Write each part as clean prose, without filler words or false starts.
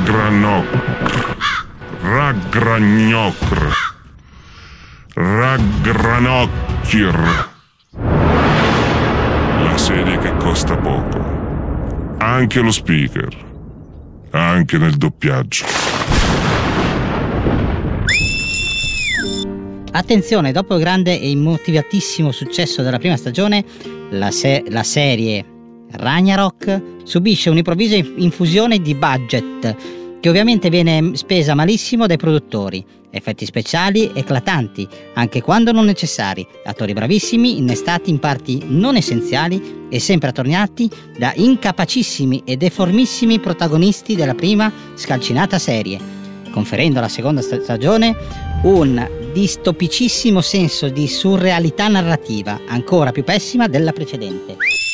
Raggranocchir. La serie che costa poco. Anche lo speaker. Anche nel doppiaggio. Attenzione, dopo il grande e immotivatissimo successo della prima stagione, la serie Ragnarok subisce un'improvvisa infusione di budget, che ovviamente viene spesa malissimo dai produttori. Effetti speciali eclatanti, anche quando non necessari, attori bravissimi innestati in parti non essenziali e sempre attorniati da incapacissimi e deformissimi protagonisti della prima scalcinata serie, conferendo alla seconda stagione un distopicissimo senso di surrealità narrativa, ancora più pessima della precedente.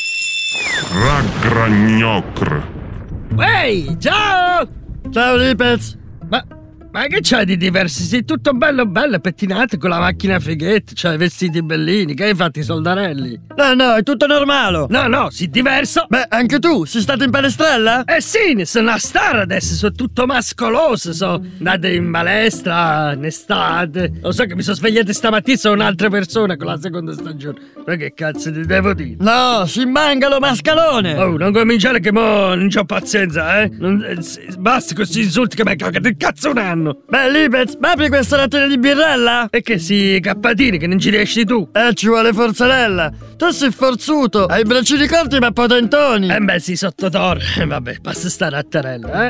Raggragnocr. Ehi, ciao! Ciao Lipez! Ma che c'hai di diverso? Sei tutto bello pettinato con la macchina fighetta, c'hai i vestiti bellini, che hai fatto i soldarelli? No, è tutto normale. No, sei diverso. Beh, anche tu, sei stato in palestrella? Sì, sono una star adesso, sono tutto mascoloso, sono andato in palestra, in estate. Lo so che mi sono svegliato stamattina, sono un'altra persona con la seconda stagione. Ma che cazzo ti devo dire? No, si mangalo mascalone! Oh, non cominciare che mo non c'ho pazienza, eh? Basta con questi insulti che mi cagate il cazzo un anno. Beh, Lipez, ma apri questa lattina di birrella? E che si cappatini, che non ci riesci tu. Ci vuole forzarella. Tu sei forzuto, hai i braccini corti ma potentoni. Beh, sì, sotto Thor. Vabbè, basta stare a tarella,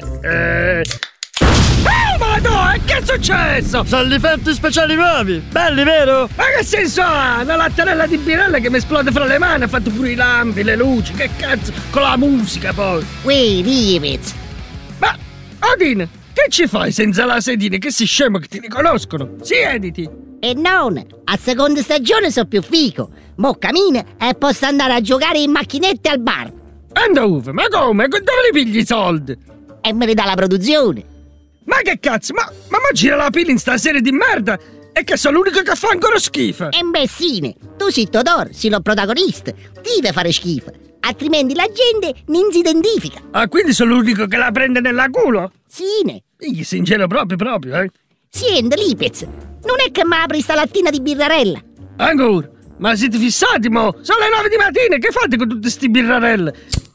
Madonna, che è successo? Sono gli effetti speciali nuovi, belli, vero? Ma che senso ha? Una lattarella di birrella che mi esplode fra le mani, ha fatto pure i lampi, le luci, che cazzo, con la musica poi. Uè, Lipez. Ma, Odin, che ci fai senza la sedina? Che sei scemo che ti riconoscono? Siediti. E non, a seconda stagione so più fico. Mo cammina e posso andare a giocare in macchinette al bar. E dove? Ma come? Dove li pigli i soldi? E me li dà la produzione. Ma che cazzo? Ma gira la pila in sta serie di merda? E che sono l'unico che fa ancora schifo? E Messine, tu sei Todor, sei lo protagonista. Deve fare schifo, altrimenti la gente non si identifica. Ah, quindi sono l'unico che la prende nella culo? Sine. Io sincero proprio, eh? Senti, Lipez, non è che mi apri sta lattina di birrarella? Ancora? Ma siete fissati, mo? Sono le 9 di mattina, che fate con tutte sti birrarelle?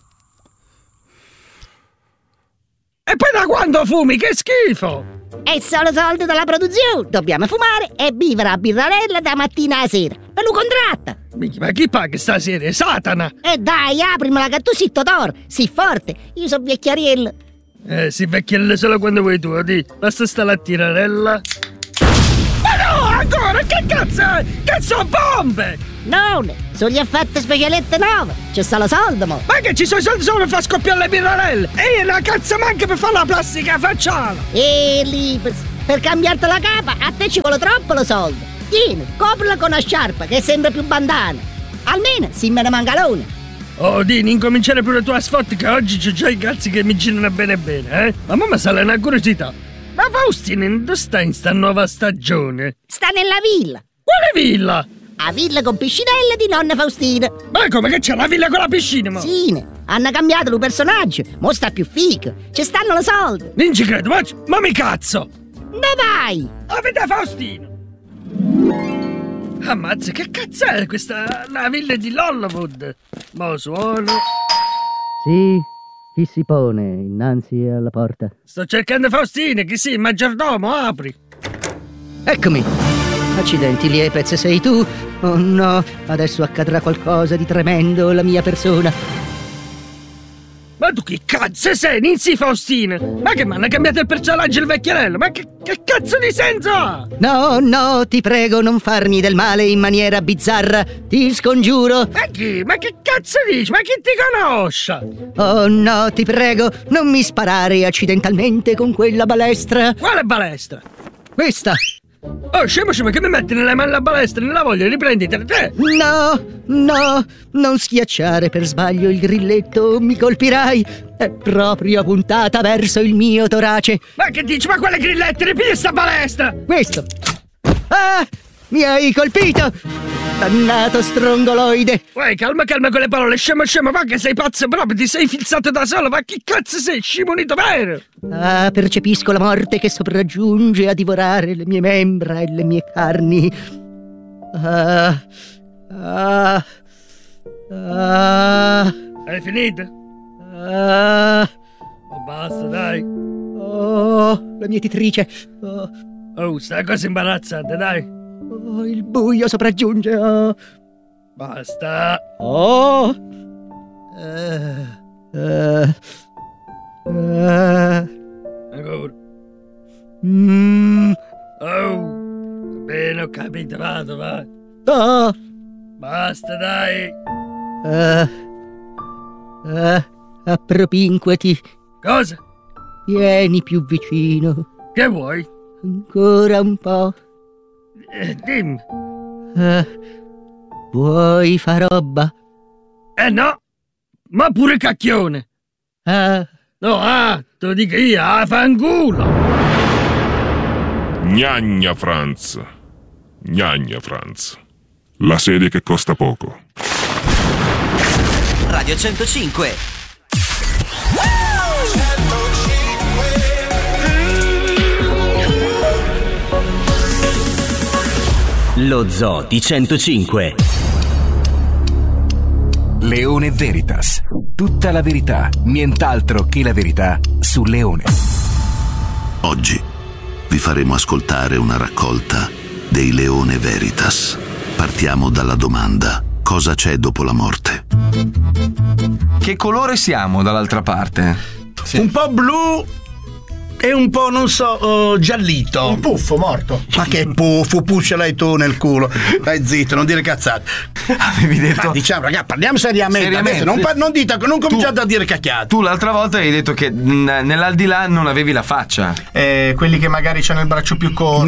E poi da quando fumi? Che schifo! È solo soldi della produzione. Dobbiamo fumare e vivere a birrarella da mattina alla sera. Per lo contratta. Ma chi paga stasera? Satana! E dai, aprimela che tu sei Todor, sei forte. Io sono vecchiariello. Si vecchiarella solo quando vuoi tu, di. Basta sta la tirarella. Ma no, ancora, che cazzo è? Che sono bombe! Non, sono gli effetti specialetti nuovi. C'è solo soldi, mo. Ma che ci sono i soldi solo per far scoppiare le birrarelle? E io la cazzo manca per fare la plastica facciale. Lipez, per cambiarti la capa a te ci vuole troppo lo soldo. Tieni, coprila con una sciarpa che sembra più bandana. Almeno si me ne mangalone. Oh, Dini, incominciare pure tu a sfotti che oggi c'ho già i cazzi che mi girano bene, eh? Ma mamma sale una curiosità. Ma Faustino, dove sta in sta nuova stagione? Sta nella villa. Quale villa? A villa con piscinella di nonna Faustina. Ma come che c'è la villa con la piscina, mo? Sì, hanno cambiato il personaggio. Mo sta più fico. Ci stanno le soldi. Non ci credo, ma mi cazzo! Ne vai! Avete Faustino! Ammazza, che cazzo è questa? La villa di Lollywood? Mo suono. Sì, chi si pone innanzi alla porta? Sto cercando Faustino, chi sì, maggiordomo, apri. Eccomi. Accidenti, Lipez, sei tu? Oh no, adesso accadrà qualcosa di tremendo alla mia persona. Ma tu chi cazzo sei, Ninzi Faustina? Ma che m'hanno cambiato il personaggio il vecchiarello? Ma che cazzo di senso ha? No, ti prego, non farmi del male in maniera bizzarra, ti scongiuro. Ma chi? Ma che cazzo dici? Ma chi ti conosce? Oh no, ti prego, non mi sparare accidentalmente con quella balestra. Quale balestra? Questa. Oh, scemo, che mi metti nelle mani la balestra, non la voglio, riprenditela te! No, non schiacciare per sbaglio il grilletto, mi colpirai! È proprio puntata verso il mio torace! Ma che dici, ma quale grilletto? Ripigli sta balestra! Questo! Ah! Mi hai colpito! dannato strongoloide. Uè, calma con le parole, scemo, va che sei pazzo proprio, ti sei fissato da solo, ma chi cazzo sei, scimunito vero? Ah, percepisco la morte che sopraggiunge a divorare le mie membra e le mie carni. Hai finito? Oh, basta, dai. Oh, la mia titrice. Oh, sta cosa imbarazzante, dai. Oh, il buio sopraggiunge. Oh. Basta. Oh. Ancora. Mm. Oh, va bene, ho capito, vado, va. Oh. Basta, dai. Appropinquati. Cosa? Vieni più vicino. Che vuoi? Ancora un po'. Dimmi. Vuoi fa roba? No. Ma pure cacchione. No, te lo dico io, fanculo. Gnagna Franz. La serie che costa poco. Radio 105. Lo Zoo di 105. Leone Veritas. Tutta la verità, nient'altro che la verità su Leone. Oggi vi faremo ascoltare una raccolta dei Leone Veritas. Partiamo dalla domanda: cosa c'è dopo la morte? Che colore siamo dall'altra parte? Sì. Un po' blu e un po', non so, giallito. Un puffo morto. Ma che puffo, ce l'hai tu nel culo. Dai zitto, non dire cazzate. Avevi detto. Ma diciamo, ragazzi, parliamo seriamente. Adesso non cominciate a dire cacchiate. Tu l'altra volta hai detto che nell'aldilà non avevi la faccia. Quelli che magari c'hanno il braccio più corto.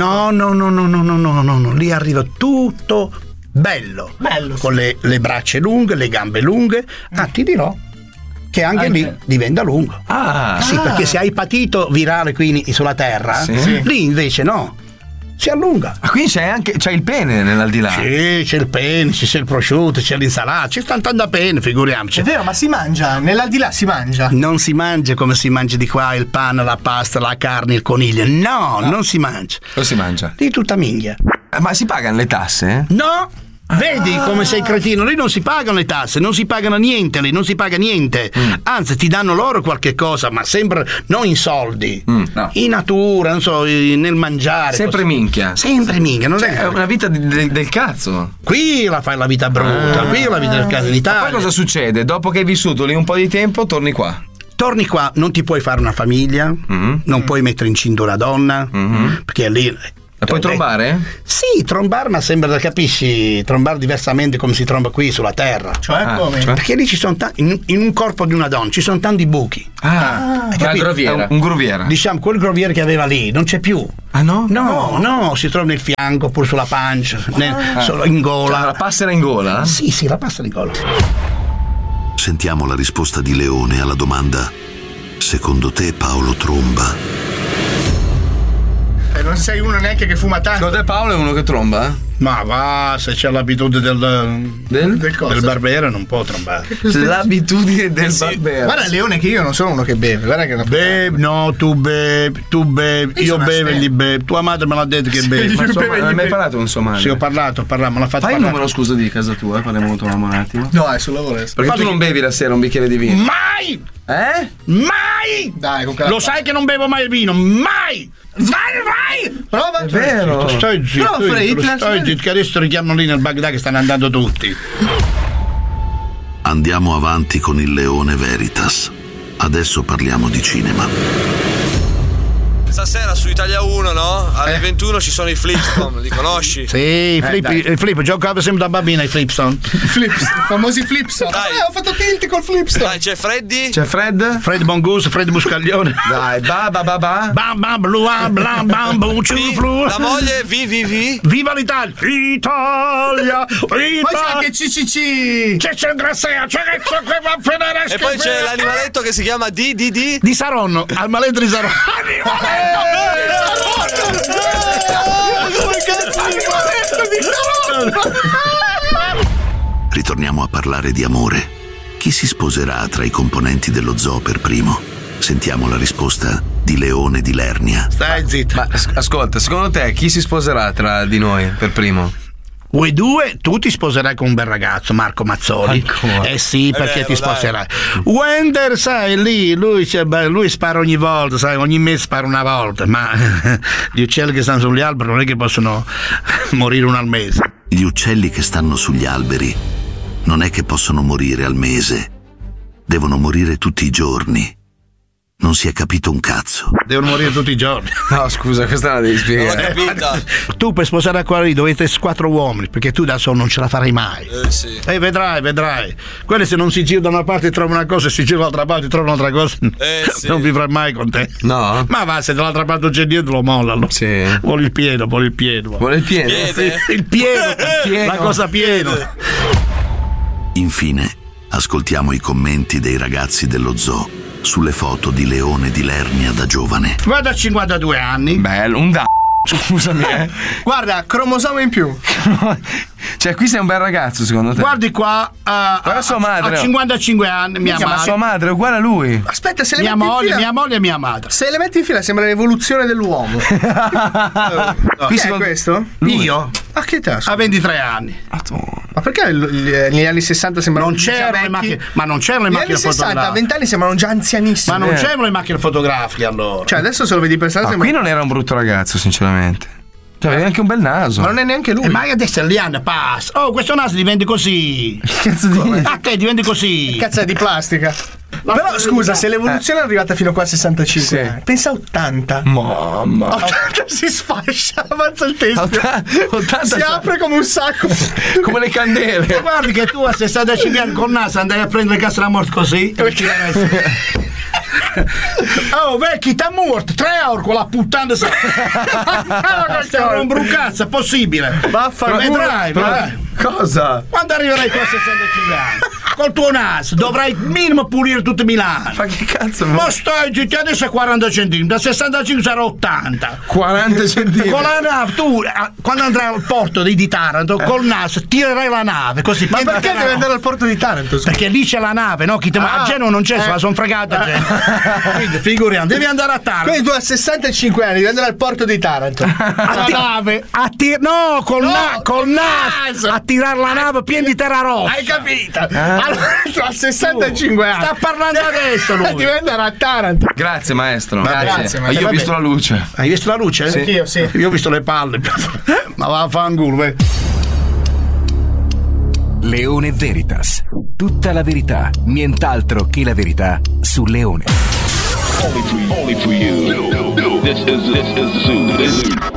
No. Lì arriva tutto bello. Con le braccia lunghe, le gambe lunghe. Ti dirò che anche lì diventa lungo. Sì, perché se hai patito virale qui sulla terra, lì invece no, si allunga. Quindi c'è il pene nell'aldilà? Sì, c'è il pene, c'è il prosciutto, c'è l'insalata, c'è tanta pene, figuriamoci. È vero, ma si mangia, nell'aldilà si mangia? Non si mangia come si mangia di qua, il pane, la pasta, la carne, il coniglio. No, non si mangia. Cosa si mangia? Lì tutta minchia. Ma si pagano le tasse? No! Vedi come sei cretino, lì non si pagano le tasse, non si pagano niente, lì non si paga niente. Anzi, ti danno loro qualche cosa, ma sempre non in soldi, no. In natura, non so, nel mangiare. Sempre così. Minchia. Sempre minchia, non è una vita del cazzo. Qui la fai la vita brutta, qui la vita del cazzo in Italia. Ma poi cosa succede? Dopo che hai vissuto lì un po' di tempo, torni qua. Torni qua, non ti puoi fare una famiglia, non puoi mettere incinta una donna, perché lì. E puoi trombare? Sì, trombare, ma sembra, capisci, trombare diversamente come si tromba qui sulla terra. Cioè come? Cioè? Perché lì ci sono in un corpo di una donna ci sono tanti buchi. Una groviera. Un groviera. Diciamo, quel groviere che aveva lì non c'è più. Ah no? No, si trova nel fianco, oppure sulla pancia, solo in gola. Cioè, la passera in gola? Sì, la passera in gola. Sentiamo la risposta di Leone alla domanda: secondo te Paolo tromba? Non sei uno neanche che fuma tanto. Secondo te Paolo è uno che tromba? Ma va, se c'è l'abitudine del barbero non può trombare. L'abitudine del barbero. Guarda Leone che io non sono uno che beve. Guarda che tu bevi, io bevo e gli bevo. Tua madre me l'ha detto che bevi. Ma non hai mai parlato con sua madre? Sì, ho parlato, me l'ha fatto parlare. Fai il numero, scusa, di casa tua, parliamo un attimo. No, è sul lavoro. Perché tu non bevi la sera un bicchiere di vino? Mai! Mai! Dai, lo sai che non bevo mai il vino, mai! Vai! Prova! È vero! Stai zitto, che adesso richiamano lì nel Baghdad che stanno andando tutti. Andiamo avanti con il Leone Veritas. Adesso parliamo di cinema. Stasera su Italia 1, no? Alle 21 ci sono i Flipstone, li conosci? Sì, i flip, giocavo sempre da bambina ai Flipstone. Famosi Flipstone. Ho fatto tilt col Flipstone. Dai, c'è Freddy? C'è Fred Bongus, Fred Buscaglione. Dai, bam blu blam bam blu. La moglie, vi. Viva l'Italia! Italia! Poi c'è anche CCC. C'è un grassea, c'è che va a finire. E poi c'è l'animaletto che si chiama di Saronno, al maletto di Saronno. Come cazzo di Saronno? torniamo a parlare di amore. Chi si sposerà tra i componenti dello zoo per primo? Sentiamo la risposta di Leone di Lernia. Stai zitto. Ma ascolta, secondo te chi si sposerà tra di noi per primo? Voi due, tu ti sposerai con un bel ragazzo, Marco Mazzoli. Ancora? Eh sì, perché vero, ti sposerai. Wender, sai, lì, lui spara ogni volta, sai, ogni mese spara una volta, ma gli uccelli che stanno sugli alberi non è che possono morire uno al mese. Gli uccelli che stanno sugli alberi non è che possono morire al mese, devono morire tutti i giorni. Non si è capito un cazzo. Devono morire tutti i giorni. No, scusa, questa la devi spiegare. Tu per sposare qua lì dovete 4 uomini, perché tu da solo non ce la farai mai. Sì. Vedrai. Quelli se non si girano da una parte trovano una cosa e si girano dall'altra parte trovano un'altra cosa. Sì. Non vivrai mai con te. No? Ma va, se dall'altra parte c'è dietro lo mollano. Sì. Vuole il pieno. Vuole il pieno? Piede? Sì, il pieno. La cosa pieno. Infine, ascoltiamo i commenti dei ragazzi dello zoo sulle foto di Leone di Lernia da giovane. Guarda, a 52 anni. Bello, un scusami, Guarda, cromosoma in più. Cioè, qui sei un bel ragazzo, secondo te? Guardi qua, Guarda sua madre. a 55 anni, mia Ma madre. sua madre è uguale a lui. Aspetta, se le Mia metti in fila, moglie e mia madre. se le metti in fila sembra l'evoluzione dell'uomo. Chi è questo? Io? A che età? A 23 anni. Ma perché negli anni 60 sembrano Non c'erano le macchine, ma non c'erano le Negli macchine anni 60 a fotografiche. 20 anni sembrano già anzianissimi. Ma non c'erano le macchine fotografiche allora. Cioè adesso se lo vedi per strada Ma sembra... qui non era un brutto ragazzo, sinceramente. Cioè, aveva anche un bel naso. Ma non è neanche lui. Ma adesso gli anni passa. Oh, questo naso diventa così. Cazzo di... A te diventi così. Cazzo è di plastica. Però scusa, se l'evoluzione è arrivata fino qua a 65 Sì. anni, pensa a 80. Mamma. 80 si sfascia, avanza il testo. 80 si apre come un sacco. Come le candele. Guardi che tu a 65 anni col naso andai a prendere il cazzo della morte così. Oh, vecchi, t'ha morto 3 euro con la puttana. Stiamo un brucazzo, è possibile. Vedrai. Cosa? Quando arriverai tu a 65 anni, col tuo naso, dovrai minimo pulire tutto Milano. Ma che cazzo? Ma stai zitti, adesso è 40 centimetri, da 65 sarà 80. 40 centimetri. Con la nave, tu quando andrai al porto di Taranto, col naso tirerai la nave così. Ma perché deve andare al porto di Taranto? Perché lì c'è la nave, no? A Genova non c'è, se la sono fregata a Genova. Quindi figuriamo, devi andare a Taranto. Quindi tu a 65 anni devi andare al porto di Taranto. La nave col naso a tirare la nave piena di terra rossa. Hai capito? Allora tu a 65 anni sta parlando adesso lui. devi andare a Taranto. Grazie, maestro. Grazie, Ma io ho visto la luce. Hai visto la luce? Sì. Io sì. Io ho visto le palle. Ma va a fanculo, Leone Veritas. Tutta la verità, nient'altro che la verità su Leone. Only for you. This is Zoo.